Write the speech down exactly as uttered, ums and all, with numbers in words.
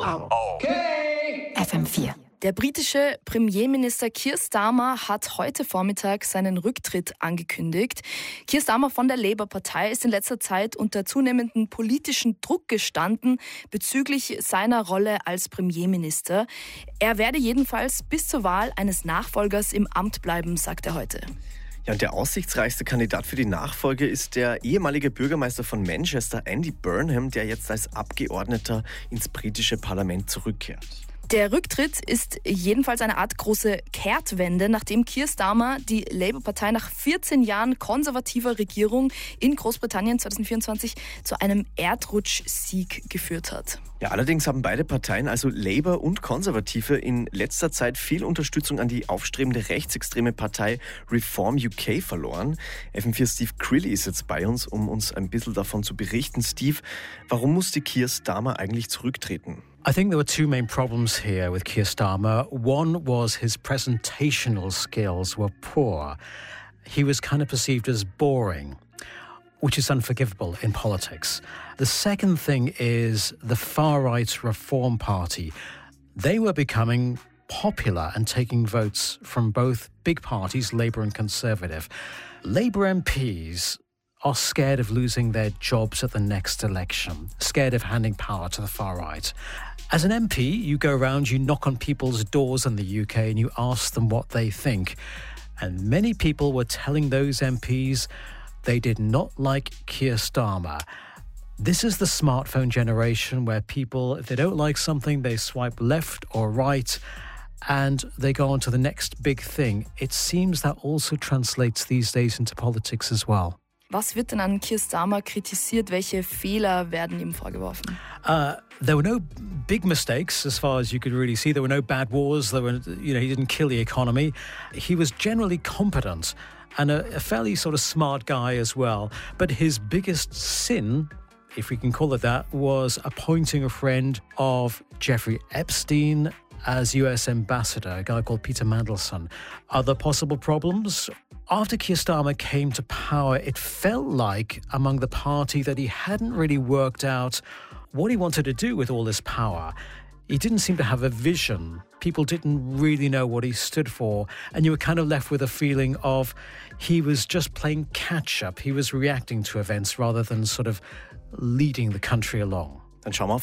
Okay. F M vier. Der britische Premierminister Keir Starmer hat heute Vormittag seinen Rücktritt angekündigt. Keir Starmer von der Labour-Partei ist in letzter Zeit unter zunehmendem politischen Druck gestanden bezüglich seiner Rolle als Premierminister. Er werde jedenfalls bis zur Wahl eines Nachfolgers im Amt bleiben, sagt er heute. Ja, und der aussichtsreichste Kandidat für die Nachfolge ist der ehemalige Bürgermeister von Manchester, Andy Burnham, der jetzt als Abgeordneter ins britische Parlament zurückkehrt. Der Rücktritt ist jedenfalls eine Art große Kehrtwende, nachdem Keir Starmer die Labour-Partei nach vierzehn Jahren konservativer Regierung in Großbritannien zwanzig vierundzwanzig zu einem Erdrutschsieg geführt hat. Ja, allerdings haben beide Parteien, also Labour und Konservative, in letzter Zeit viel Unterstützung an die aufstrebende rechtsextreme Partei Reform U K verloren. F M vier Steve Crilly ist jetzt bei uns, um uns ein bisschen davon zu berichten. Steve, warum musste Keir Starmer eigentlich zurücktreten? I think there were two main problems here with Keir Starmer. One was his presentational skills were poor. He was kind of perceived as boring, which is unforgivable in politics. The second thing is the far-right Reform Party. They were becoming popular and taking votes from both big parties, Labour and Conservative. Labour M Ps are scared of losing their jobs at the next election, scared of handing power to the far right. As an M P, you go around, you knock on people's doors in the U K and you ask them what they think. And many people were telling those M Ps they did not like Keir Starmer. This is the smartphone generation where people, if they don't like something, they swipe left or right and they go on to the next big thing. It seems that also translates these days into politics as well. Was wird denn an Keir Starmer kritisiert? Welche Fehler werden ihm vorgeworfen? Uh, there were no big mistakes as far as you could really see. There were no bad wars. There were, you know, he didn't kill the economy. He was generally competent and a, a fairly sort of smart guy as well. But his biggest sin, if we can call it that, was appointing a friend of Jeffrey Epstein as U S ambassador, a guy called Peter Mandelson. Other possible problems? After Keir Starmer came to power, it felt like among the party that he hadn't really worked out what he wanted to do with all this power. He didn't seem to have a vision. People didn't really know what he stood for. And you were kind of left with a feeling of he was just playing catch-up. He was reacting to events rather than sort of leading the country along. Dann schauen wir auf